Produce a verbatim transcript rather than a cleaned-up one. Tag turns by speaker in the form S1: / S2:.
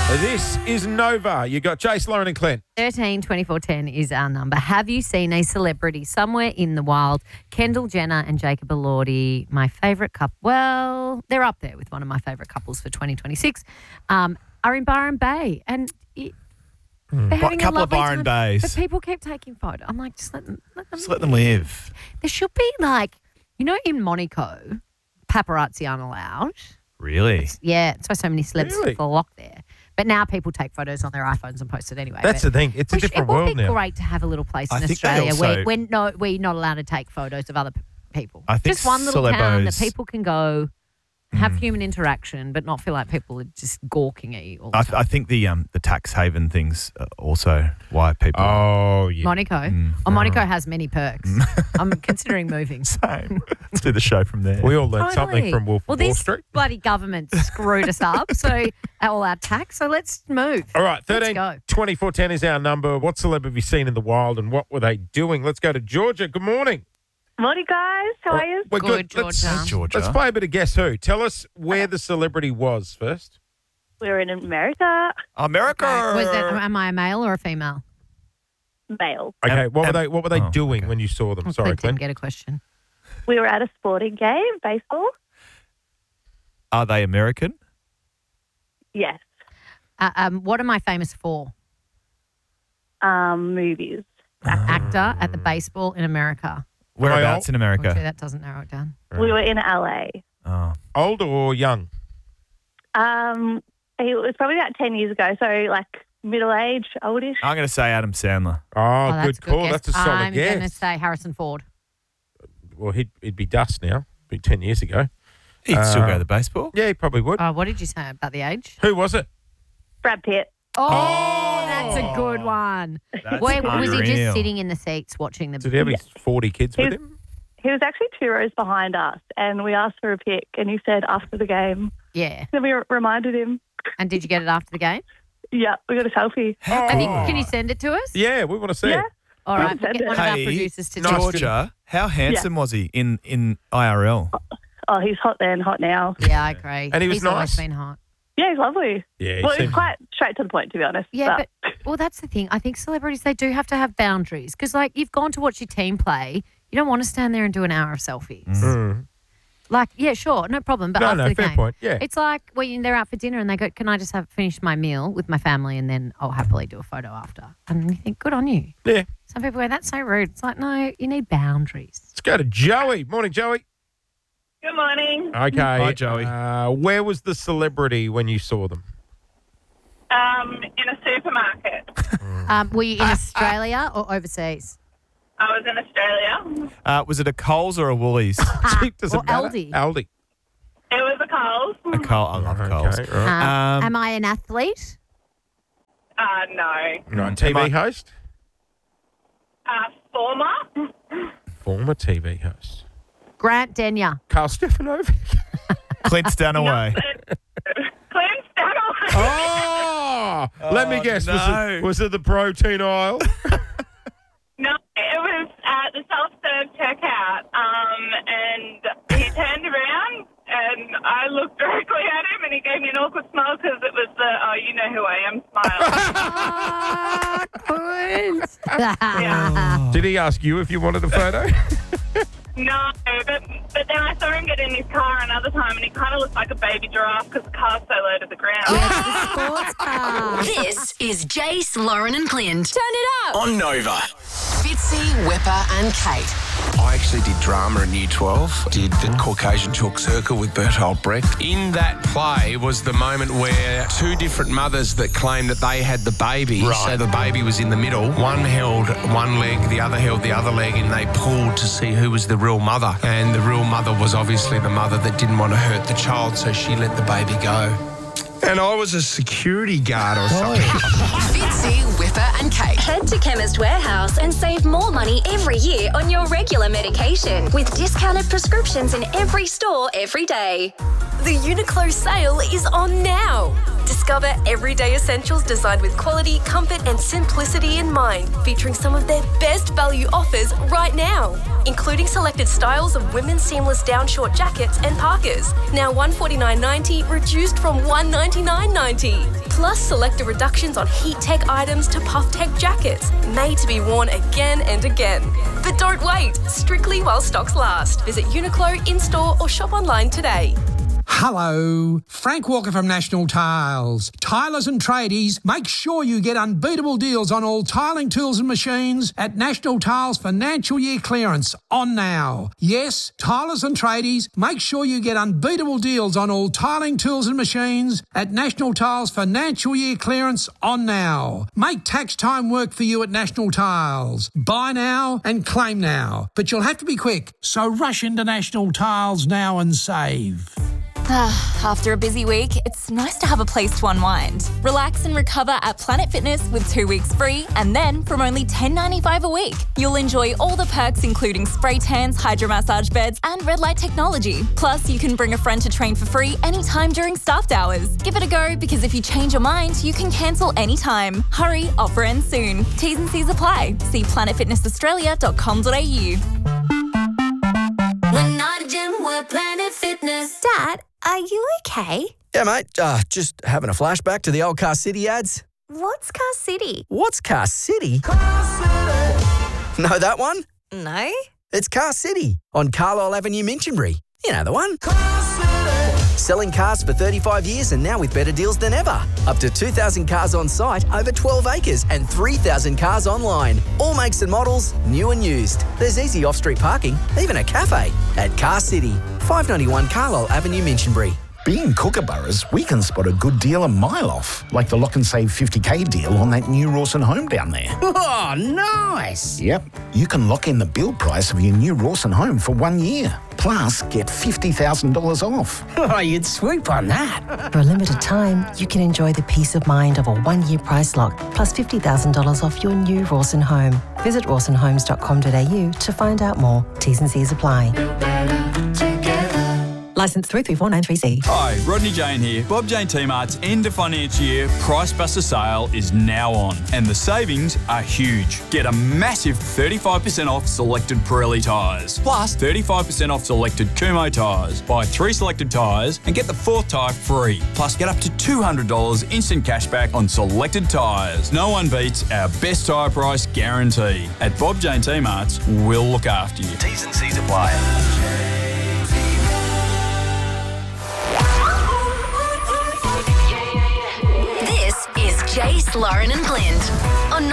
S1: This is Nova. You got Jace, Lauren and Clint.
S2: thirteen twenty-four ten is our number. Have you seen a celebrity somewhere in the wild? Kendall Jenner and Jacob Elordi, my favourite couple. Well, they're up there with one of my favourite couples for twenty twenty-six. Um, are in Byron Bay, and it,
S1: Hmm.
S2: they're
S3: What
S2: having
S3: couple
S2: a
S3: of
S2: lovely
S3: Byron
S2: time.
S3: Bays?
S2: But people keep taking photos. I'm like, just let them, let them,
S3: Just let them live.
S2: There should be like, you know, in Monaco, paparazzi aren't allowed.
S3: Really?
S2: Yeah, that's why so many celebs
S1: Really?
S2: flock there. But now people take photos on their iPhones and post it anyway.
S1: That's
S2: But
S1: the thing. It's a
S2: we should-
S1: different
S2: it
S1: world
S2: would be
S1: now.
S2: great to have a little place
S3: I
S2: in
S3: think they
S2: Australia
S3: also-
S2: where we're, no, we're not allowed to take photos of other p- people.
S3: I think
S2: just one little town that
S3: celebos-
S2: people can go have human interaction, but not feel like people are just gawking at you all the
S3: I,
S2: time.
S3: I think the um the tax haven things are also why people.
S1: Oh, yeah.
S2: Monaco.
S3: Mm.
S2: Oh, Monaco has many perks. I'm considering moving.
S3: Same. Let's do the show from there.
S1: We all learned something
S2: Totally.
S1: from Wolf
S2: Well,
S1: of Wall
S2: this
S1: Street.
S2: bloody government screwed us up, so all our tax. So let's move.
S1: All right,
S2: Let's
S1: thirteen
S2: go.
S1: twenty-four ten is our number. What celeb have you seen in the wild and what were they doing? Let's go to Georgia. Good morning.
S4: Morning, guys. How are you?
S1: We're
S2: Good,
S1: good. Let's,
S2: Georgia.
S3: Georgia.
S1: let's play a bit of Guess Who. Tell us where the celebrity was first.
S4: We're in America.
S3: America.
S2: Was that, am I a male or a female?
S4: Male.
S1: Okay,
S3: Um,
S1: what were
S3: um,
S1: they What were they
S3: oh,
S1: doing
S3: okay.
S1: when you saw them?
S2: Well,
S1: Sorry,
S2: Clint didn't
S1: Clint.
S2: get a question.
S4: We were at a sporting game, baseball.
S3: Are they American?
S4: Yes.
S2: Uh, um, what am I famous for?
S4: Um, movies.
S2: A- actor at the baseball in America.
S3: Whereabouts in
S2: Well,
S3: America?
S2: gee, that doesn't narrow it down.
S4: We were in L A.
S3: Oh.
S1: Old or young?
S4: Um, it was probably about ten years ago, so like middle age, oldish.
S3: I'm going to say Adam Sandler.
S1: Oh,
S2: that's
S1: good
S2: a
S1: call.
S2: guess.
S1: That's a solid
S2: I'm
S1: guess.
S2: going to say Harrison Ford.
S1: Well, he'd, he'd be dust now. Be ten years ago.
S3: He'd still
S1: Uh,
S3: go to the baseball.
S1: Yeah, he probably would.
S2: Oh, what did you say about the age?
S1: Who was it?
S4: Brad Pitt.
S2: Oh, that's a good one.
S3: That's
S2: Wait, was he
S3: unreal.
S2: just sitting in the seats watching the?
S1: Did he have his forty kids with
S4: He-
S1: him?
S4: He was actually two rows behind us, and we asked for a pic, and he said after the game.
S2: Yeah.
S4: Then we r- reminded him,
S2: And did you get it after the game?
S4: yeah, we got a selfie.
S2: Have you, can you send it to us?
S1: Yeah, we want to see
S4: Yeah.
S1: it.
S2: All right, we'll
S4: Send
S2: get
S4: it.
S2: one of our
S3: Hey,
S2: producers to
S1: nice
S2: do it.
S3: Georgia, how handsome was he in, in I R L?
S4: Oh, he's hot then, hot now.
S2: Yeah, I agree.
S1: And he was
S2: He's
S1: nice?
S2: always been hot.
S4: Yeah, he's lovely.
S1: Yeah, he
S4: Well, he's
S1: seemed-
S4: quite straight to the point, to be honest.
S2: Yeah, but well, that's the thing. I think celebrities they do have to have boundaries because, like, you've gone to watch your team play. You don't want to stand there and do an hour of selfies.
S1: Mm.
S2: Like, yeah, sure, no problem. But
S1: No,
S2: after
S1: no,
S2: the
S1: fair
S2: game,
S1: point. Yeah.
S2: it's like when they're out for dinner and they go, "Can I just have finish my meal with my family and then I'll happily do a photo after?" And you think, "Good on you."
S1: Yeah.
S2: Some people go, "That's so rude." It's like, no, you need boundaries.
S1: Let's go to Joey. Morning, Joey.
S4: Good morning.
S1: Okay.
S3: Hi, Joey.
S1: Uh, where was the celebrity when you saw them?
S5: Um, in a supermarket.
S2: Um, were you in Australia or overseas?
S5: I was in Australia.
S3: Uh, was it a Coles or a Woolies?
S1: Does
S2: or
S1: it matter?
S2: Aldi.
S1: Aldi.
S5: It was a Coles.
S3: a Cole. I love Coles.
S1: Okay, right.
S2: Um,
S3: Um,
S2: am I an athlete?
S5: Uh, no.
S1: Right, T V
S3: Am I-
S1: host?
S5: Uh, former.
S1: Former T V host.
S2: Grant Denyer.
S1: Carl Stefanovic.
S3: Clint Stanaway.
S5: Clint Stanley.
S1: Oh! Let me
S3: Oh,
S1: guess.
S3: no.
S1: Was, it, was it the protein aisle?
S5: No, it was at the self-serve checkout. Um, and he turned around and I looked directly at him and he gave me an awkward smile because it was the, oh, you know who I am smile.
S2: Ah,
S5: Yeah.
S1: Did he ask you if you wanted a photo?
S5: No, but, but then I saw him get in his car another time and he kind of looked like a baby giraffe because the car's so low to the ground.
S2: Yes, the sports car.
S6: This is Jace, Lauren and Clint. Turn it up.
S7: On Nova.
S6: Fitzy, Whipper and Kate.
S7: I actually did drama in Year twelve. Did the Caucasian Chalk Circle with Bertolt Brecht. In that play was the moment where two different mothers that claimed that they had the baby. Right. So the baby was in the middle. One held one leg, the other held the other leg, and they pulled to see who was the real mother. And the real mother was obviously the mother that didn't want to hurt the child, so she let the baby go. And I was a security guard or something.
S6: Fitzy, Whipper and Kate.
S8: Head to Chemist Warehouse and save more money every year on your regular medication with discounted prescriptions in every store every day.
S9: The Uniqlo sale is on now. Discover everyday essentials designed with quality, comfort and simplicity in mind, featuring some of their best value offers right now, including selected styles of women's seamless down short jackets and parkas, now one hundred forty-nine dollars ninety, reduced from one hundred ninety-nine dollars ninety. Plus, selected reductions on heat tech items to puff tech jackets, made to be worn again and again. But don't wait, strictly while stocks last. Visit Uniqlo in-store or shop online today.
S10: Hello, Frank Walker from National Tiles. Tilers and tradies, make sure you get unbeatable deals on all tiling tools and machines at National Tiles financial year clearance on now. Yes, tilers and tradies, make sure you get unbeatable deals on all tiling tools and machines at National Tiles financial year clearance on now. Make tax time work for you at National Tiles. Buy now and claim now, but you'll have to be quick, so rush into National Tiles now and save.
S11: After a busy week, it's nice to have a place to unwind. Relax and recover at Planet Fitness with two weeks free, and then from only ten dollars ninety-five a week. You'll enjoy all the perks including spray tans, hydro massage beds and red light technology. Plus, you can bring a friend to train for free anytime during staffed hours. Give it a go, because if you change your mind, you can cancel anytime. Hurry, offer ends soon. T's and C's apply. See planet fitness australia dot com dot a u.
S6: We're not a gym, we're Planet Fitness.
S12: Dad, are you okay?
S13: Yeah, mate. Uh, just having a flashback to the old Car City ads.
S12: What's Car City?
S13: What's Car City? Car City. Know that one?
S12: No.
S13: It's Car City on Carlisle Avenue, Minchinbury. You know the one. Car City. Selling cars for thirty-five years and now with better deals than ever. Up to two thousand cars on site, over twelve acres and three thousand cars online. All makes and models, new and used. There's easy off-street parking, even a cafe. At Car City, five ninety-one Carlisle Avenue, Minchinbury.
S14: Being Kookaburras, we can spot a good deal a mile off, like the Lock and Save fifty K deal on that new Rawson home down there.
S15: Oh, nice!
S14: Yep, you can lock in the build price of your new Rawson home for one year. Plus, get fifty thousand dollars off.
S15: Oh, you'd swoop on that.
S16: For a limited time, you can enjoy the peace of mind of a one-year price lock, plus fifty thousand dollars off your new Rawson home. Visit rawson homes dot com dot a u to find out more. T's and C's apply. Licence three three four nine three C.
S17: Hi, Rodney Jane here. Bob Jane T-Mart's end of financial year Price Buster sale is now on, and the savings are huge. Get a massive thirty-five percent off selected Pirelli tyres, plus thirty-five percent off selected Kumho tyres. Buy three selected tyres and get the fourth tyre free. Plus, get up to two hundred dollars instant cashback on selected tyres. No one beats our best tyre price guarantee. At Bob Jane T-Mart's, we'll look after you.
S3: T's and C's apply.
S6: This is Jace, Lauren and Clint on